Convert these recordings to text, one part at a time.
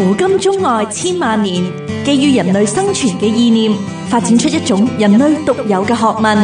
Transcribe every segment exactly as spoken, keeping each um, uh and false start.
古今中外千萬年，基於人類生存嘅意念，發展出一種人類獨有嘅學問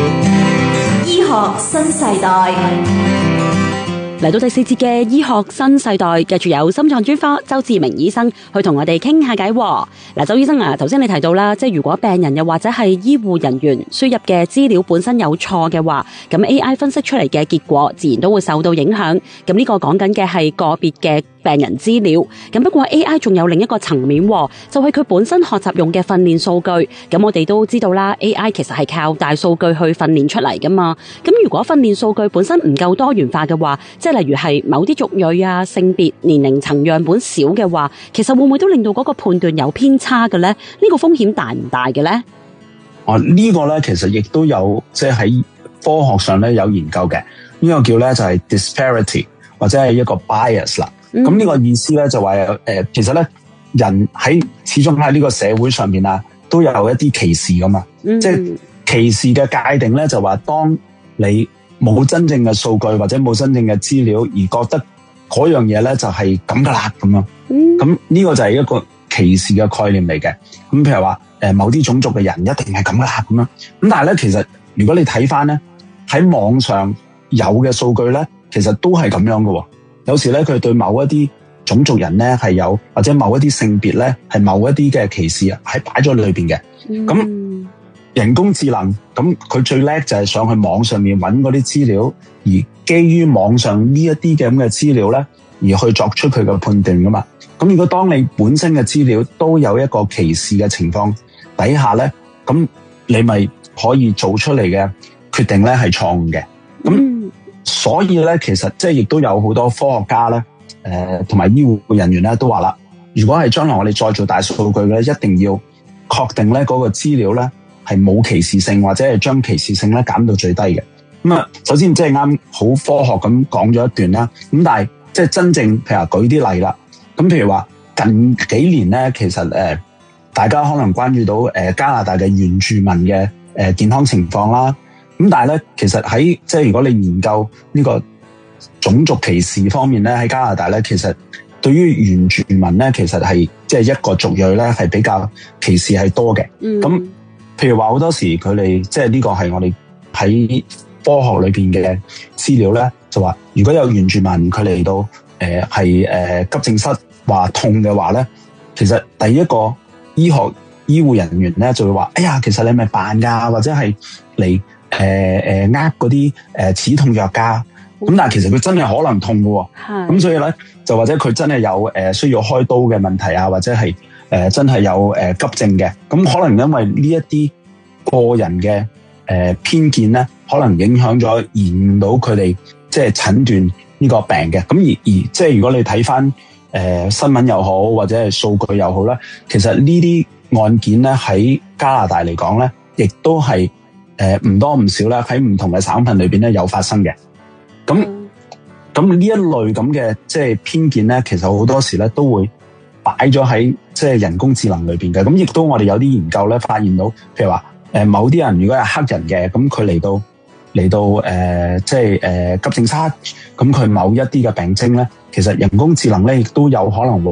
——醫學新世代。 嚟到第四節嘅醫學新世代，繼續有心臟專科周志明醫生去同我哋傾下偈。嗱，周醫生啊，頭先你提到啦，即係如果病人又或者係醫護人員輸入嘅資料本身有錯嘅話，咁 A I 分析出嚟嘅結果自然都會受到影響。咁呢個講緊嘅係個別嘅病人資料。咁不過 A I 仲有另一個層面，就係佢本身學習用嘅訓練數據。咁我哋都知道啦 ，A I 其實係靠大數據去訓練出嚟噶嘛。咁如果訓練數據本身唔夠多元化嘅話，即係例如係某啲族裔啊、性別、年齡層樣本少嘅話，其實會唔會都令到嗰個判斷有偏差嘅咧？呢個風險大唔大嘅咧？ 哦，呢個咧其實亦都有即係喺科學上咧有研究嘅，呢個叫咧就係 disparity 或者係一個 bias 啦。咁呢個意思咧就話誒，其實咧人喺始終喺呢個社會上面啊，都有一啲歧視噶嘛。嗯、即係歧視嘅界定咧，就話當你冇真正嘅數據或者冇真正嘅資料，而覺得嗰樣嘢咧就係咁噶啦咁樣。咁呢個就係一個歧視嘅概念嚟嘅。咁譬如話誒，某啲種族嘅人一定係咁噶啦咁樣。咁但係咧，其實如果你睇翻咧喺網上有嘅數據咧，其實都係咁樣嘅。有時咧，佢對某一啲種族人咧係有，或者某一啲性別咧係某一啲嘅歧視啊，係擺咗裏邊嘅。咁、嗯、人工智能咁佢最叻就係上去網上面揾嗰啲資料，而基於網上呢一啲嘅咁嘅資料咧，而去作出佢嘅判斷噶嘛。咁如果當你本身嘅資料都有一個歧視嘅情況底下咧，咁你咪可以做出嚟嘅決定咧係錯誤嘅。咁、嗯所以咧，其實即係亦都有好多科學家咧，誒同埋醫護人員咧都話啦，如果係將來我哋再做大數據咧，一定要確定咧嗰個資料咧係冇歧視性，或者係將歧視性咧減到最低嘅。咁啊，首先即係啱好科學咁講咗一段啦。咁但係即係真正譬如話舉啲例啦。咁譬如話近幾年咧，其實誒大家可能關注到誒加拿大嘅原住民嘅誒健康情況啦。咁但係咧，其實喺即係如果你研究呢個種族歧視方面咧，喺加拿大咧，其實對於原住民咧，其實係即係一個族裔咧，係比較歧視係多嘅。咁、嗯、譬如話好多時佢哋即係呢個係我哋喺科學裏邊嘅資料咧，就話如果有原住民佢嚟到誒係誒急症室話痛嘅話咧，其實第一個醫學醫護人員咧就會話：哎呀，其實你係咪扮㗎，或者係嚟。誒誒，呃嗰啲誒止痛藥㗎，咁但係其實佢真係可能痛嘅，咁所以咧就或者佢真係有誒需要開刀嘅問題啊，或者係誒真係有誒急症嘅，咁可能因為呢一啲個人嘅誒偏見咧，可能影響咗延誤到佢哋即係診斷呢個病嘅，咁而而即係如果你睇翻誒新聞又好，或者係數據又好咧，其實呢啲案件咧喺加拿大嚟講咧，亦都係。誒，唔多唔少咧，喺唔同嘅省份裏邊咧有發生嘅。咁咁呢一類咁嘅即係偏見咧，其實好多時咧都會擺咗喺即係人工智能裏邊嘅。咁亦都我哋有啲研究咧發現到，譬如話誒某啲人如果係黑人嘅，咁佢嚟到嚟到誒即係誒急症室，咁佢某一啲嘅病徵咧，其實人工智能咧亦都有可能會